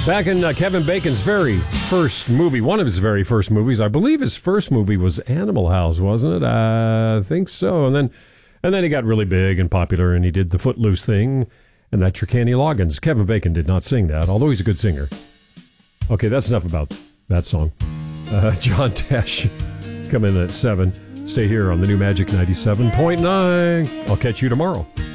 Back in Kevin Bacon's very first movie, one of his very first movies, I believe his first movie was Animal House, wasn't it? I think so. And then he got really big and popular, and he did the Footloose thing, and that's your Kenny Loggins. Kevin Bacon did not sing that, although he's a good singer. Okay, that's enough about that song. John Tesh is coming in at 7. Stay here on the new Magic 97.9. I'll catch you tomorrow.